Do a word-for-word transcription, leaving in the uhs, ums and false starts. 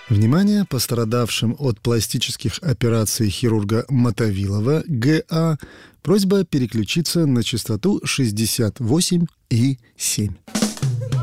Внимание пострадавшим от пластических операций хирурга Мотовилова Г.А. Просьба переключиться на частоту шестьдесят восемь и семь.